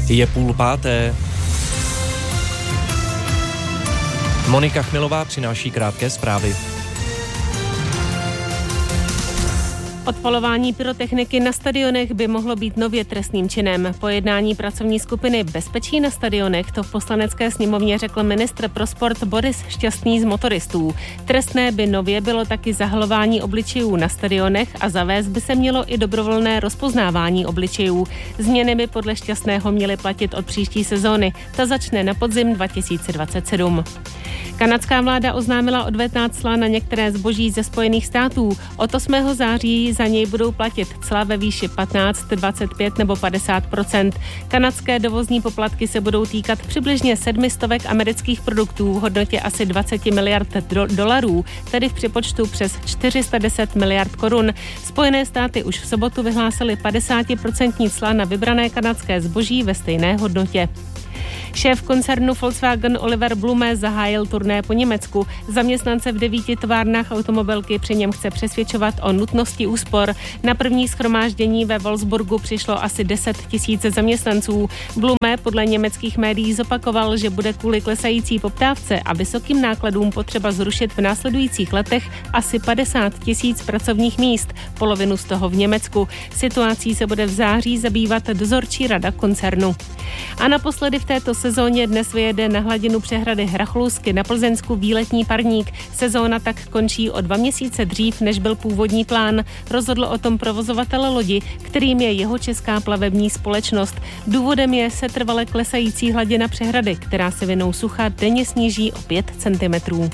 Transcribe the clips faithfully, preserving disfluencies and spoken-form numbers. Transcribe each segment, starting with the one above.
Je půl páté. Monika Chmilová přináší krátké zprávy. Odpalování pyrotechniky na stadionech by mohlo být nově trestným činem. Po jednání pracovní skupiny Bezpečí na stadionech to v Poslanecké sněmovně řekl ministr pro sport Boris Šťastný z motoristů. Trestné by nově bylo taky zahalování obličejů na stadionech a zavést by se mělo i dobrovolné rozpoznávání obličejů. Změny by podle Šťastného měly platit od příští sezóny. Ta začne na podzim dva tisíce dvacet sedm. Kanadská vláda oznámila odvetná cla na některé zboží ze Spojených států. Od osmého září za něj budou platit cla ve výši patnáct, dvacet pět nebo padesát procent. Kanadské dovozní poplatky se budou týkat přibližně sedmistovek amerických produktů v hodnotě asi dvacet miliard dolarů, tedy v přepočtu přes čtyři sta deset miliard korun. Spojené státy už v sobotu vyhlásily padesátiprocentní cla na vybrané kanadské zboží ve stejné hodnotě. Šéf koncernu Volkswagen Oliver Blume zahájil turné po Německu. Zaměstnance v devíti továrnách automobilky při něm chce přesvědčovat o nutnosti úspor. Na první shromáždění ve Wolfsburgu přišlo asi deset tisíc zaměstnanců. Blume podle německých médií zopakoval, že bude kvůli klesající poptávce a vysokým nákladům potřeba zrušit v následujících letech asi padesát tisíc pracovních míst, polovinu z toho v Německu. Situací se bude v září zabývat dozorčí rada koncernu. A naposledy v této sezóně dnes vyjede na hladinu přehrady Hrachlusky na Plzeňsku výletní parník. Sezóna tak končí o dva měsíce dřív, než byl původní plán. Rozhodl o tom provozovatel lodi, kterým je Jihočeská plavební společnost. Důvodem je setrvale klesající hladina přehrady, která se vinou sucha denně sníží o pět centimetrů.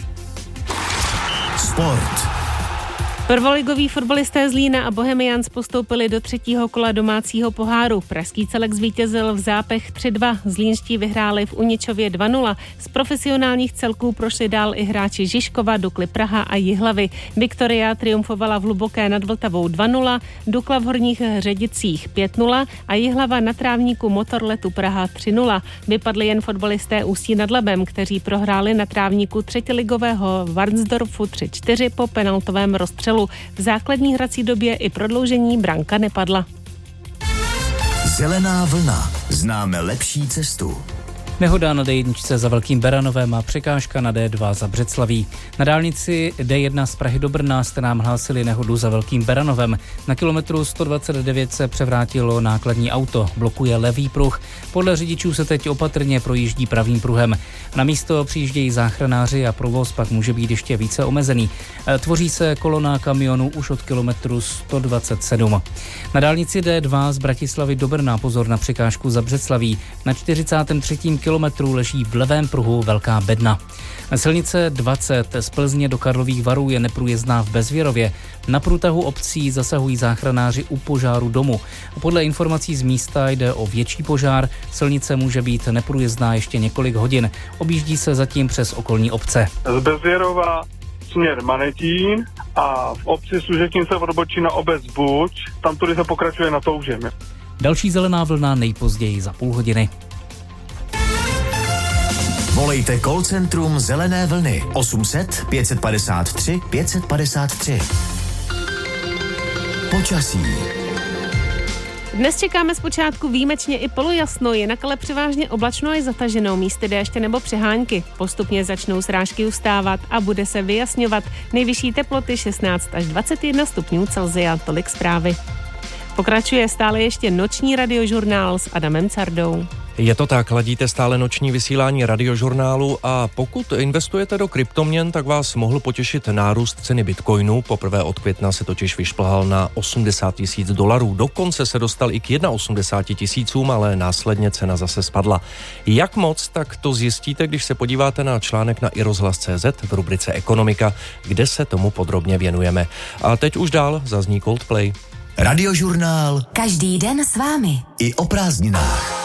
Sport. Prvoligoví fotbalisté Zlína a Bohemians postoupili do třetího kola domácího poháru. Pražský Celek zvítězil v Zápech tři dva, zlínští vyhráli v Uničově dva nula. Z profesionálních celků prošli dál i hráči Žižkova, Dukly Praha a Jihlavy. Viktoria triumfovala v Hluboké nad Vltavou dva nula, Dukla v Horních Hředicích pět nula a Jihlava na trávníku Motorletu Praha tři nula. Vypadli jen fotbalisté Ústí nad Labem, kteří prohráli na trávníku třetiligového Varnsdorfu tři čtyři po penaltovém rozstřelu. V základní hrací době i prodloužení branka nepadla. Zelená vlna. Známe lepší cestu. Nehoda na dé jedna za Velkým Beranovem a překážka na dé dva za Břeclaví. Na dálnici dé jedna z Prahy do Brna jste nám hlásili nehodu za Velkým Beranovem. Na kilometru sto dvacet devět se převrátilo nákladní auto, blokuje levý pruh. Podle řidičů se teď opatrně projíždí pravým pruhem. Na místo přijíždějí záchranáři a provoz pak může být ještě více omezený. Tvoří se kolona kamionů už od kilometru sto dvacet sedm. Na dálnici dé dva z Bratislavy do Brna pozor na překážku za Břeclaví. Na čtyřicátém třetím kilometru leží v levém pruhu velká bedna. Silnice dvacet z Plzně do Karlových Varů je neprůjezdná v Bezvěrově. Na průtahu obcí zasahují záchranáři u požáru domu. Podle informací z místa jde o větší požár. Silnice může být neprůjezdná ještě několik hodin. Objíždí se zatím přes okolní obce. Z Bezvěrova směr Manetín a v obci Služetín se odbočí na obec Buď. Tam tudy se pokračuje na Toužem. Další zelená vlna nejpozději za půl hodiny. Volejte call centrum Zelené vlny osm set pět padesát tři pět padesát tři. Počasí. Dnes čekáme zpočátku výjimečně i polojasno, jinak ale převážně oblačno a zataženo, místy déště nebo přehánky. Postupně začnou srážky ustávat a bude se vyjasňovat. Nejvyšší teploty šestnáct až dvacet jedna stupňů Celsia. Tolik zprávy. Pokračuje stále ještě noční radiožurnál s Adamem Cardou. Je to tak, ladíte stále noční vysílání radiožurnálu a pokud investujete do kryptoměn, tak vás mohl potěšit nárůst ceny bitcoinu. Poprvé od května se totiž vyšplhal na osmdesát tisíc dolarů. Dokonce se dostal i k osmdesáti jedna tisícům, ale následně cena zase spadla. Jak moc, tak to zjistíte, když se podíváte na článek na iRozhlas tečka cé zet v rubrice Ekonomika, kde se tomu podrobně věnujeme. A teď už dál zazní Coldplay. Radiožurnál. Každý den s vámi. I o prázdninách.